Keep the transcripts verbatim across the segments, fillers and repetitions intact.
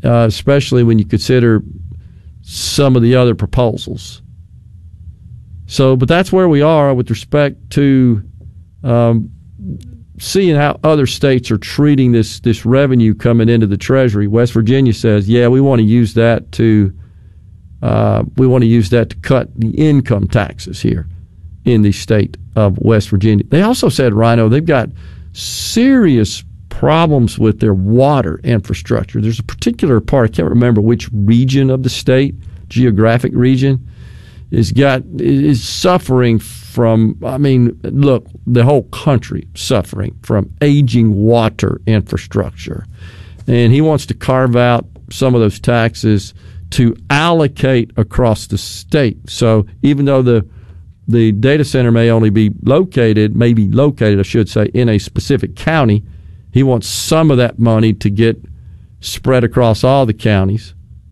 uh, especially when you consider some of the other proposals. So, but that's where we are with respect to um, seeing how other states are treating this this revenue coming into the Treasury. West Virginia says, yeah, we want to use that to uh, we want to use that to cut the income taxes here in the state of West Virginia. They also said, Rhino, they've got serious problems with their water infrastructure. There's a particular part, I can't remember which region of the state, geographic region, is got is suffering from, I mean, look, the whole country suffering from aging water infrastructure. And he wants to carve out some of those taxes to allocate across the state. So even though the the data center may only be located, may be located, I should say, in a specific county, he wants some of that money to get spread across all the counties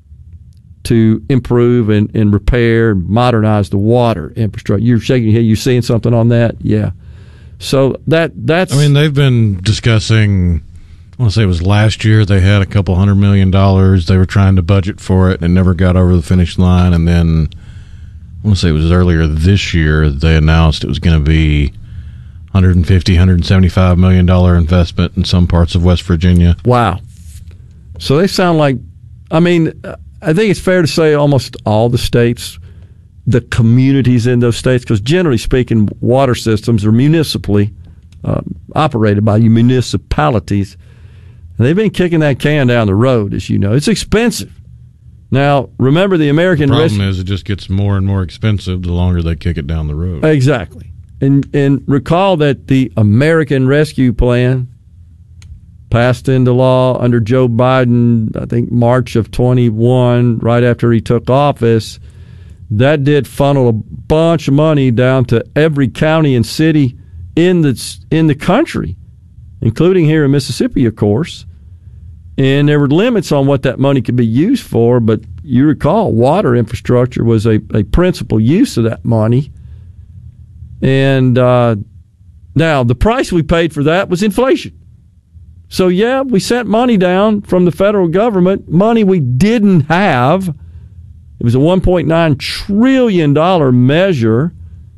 to improve and, and repair and modernize the water infrastructure. You're shaking your head. You seeing something on that? Yeah. So that that's. I mean, they've been discussing. I want to say it was last year. They had a couple hundred million dollars. They were trying to budget for it and never got over the finish line. And then I want to say it was earlier this year. They announced it was going to be one hundred fifty, one hundred seventy-five million dollars investment in some parts of West Virginia. Wow. So they sound like. I mean. I think it's fair to say almost all the states, the communities in those states, because generally speaking, water systems are municipally uh, operated by municipalities. And they've been kicking that can down the road, as you know. It's expensive. Now, remember the American... The problem Res- is it just gets more and more expensive the longer they kick it down the road. Exactly. And, and recall that the American Rescue Plan passed into law under Joe Biden, I think March of twenty-one, right after he took office. That did funnel a bunch of money down to every county and city in the in the country, including here in Mississippi, of course. And there were limits on what that money could be used for, but you recall water infrastructure was a, a principal use of that money. And uh, now the price we paid for that was inflation. So, yeah, we sent money down from the federal government, money we didn't have. It was a one point nine trillion dollars measure.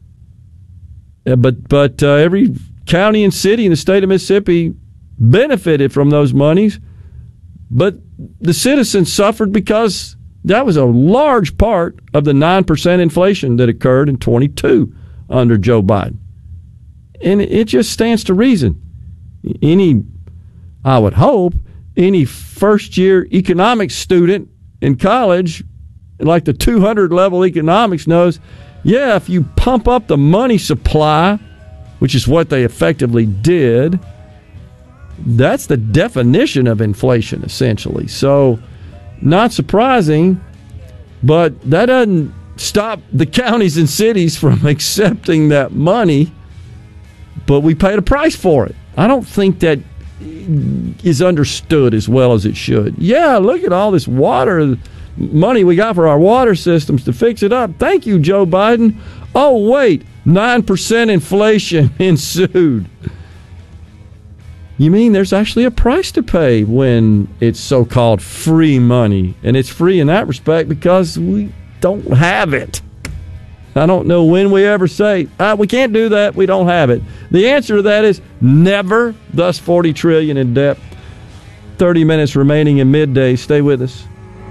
But but uh, every county and city in the state of Mississippi benefited from those monies. But the citizens suffered because that was a large part of the nine percent inflation that occurred in twenty-two under Joe Biden. And it just stands to reason. Any... I would hope any first-year economics student in college, like the two hundred level economics, knows, yeah, if you pump up the money supply, which is what they effectively did, that's the definition of inflation, essentially. So, not surprising, but that doesn't stop the counties and cities from accepting that money, but we paid a price for it. I don't think that is understood as well as it should. Yeah, look at all this water money we got for our water systems to fix it up. Thank you, Joe Biden. Oh, wait, nine percent inflation ensued. You mean there's actually a price to pay when it's so-called free money? And it's free in that respect because we don't have it. I don't know when we ever say, ah, we can't do that, we don't have it. The answer to that is never, thus forty trillion dollars in debt. thirty minutes remaining in midday. Stay with us.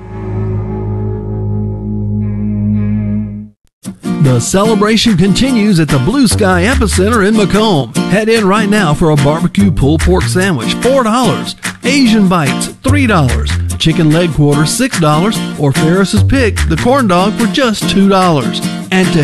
The celebration continues at the Blue Sky Epicenter in Macomb. Head in right now for a barbecue pulled pork sandwich, four dollars. Asian bites, three dollars. Chicken leg quarter, six dollars. Or Ferris's Pick, the corn dog, for just two dollars. And to